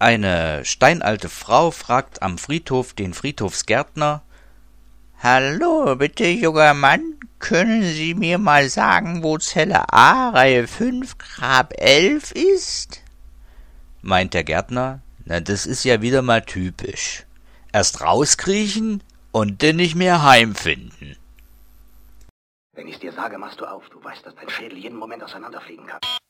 Eine steinalte Frau fragt am Friedhof den Friedhofsgärtner: »Hallo, bitte, junger Mann, können Sie mir mal sagen, wo Zelle A, Reihe 5, Grab 11 ist?« Meint der Gärtner: »Na, das ist ja wieder mal typisch. Erst rauskriechen und dann nicht mehr heimfinden.« Wenn ich's dir sage, machst du auf. Du weißt, dass dein Schädel jeden Moment auseinanderfliegen kann.